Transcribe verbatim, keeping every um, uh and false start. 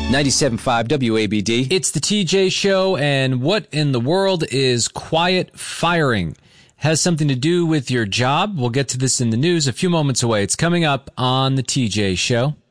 ninety-seven point five W A B D. It's the T J Show, and what in the world is quiet firing? Has something to do with your job? We'll get to this in the news a few moments away. It's coming up on the T J Show.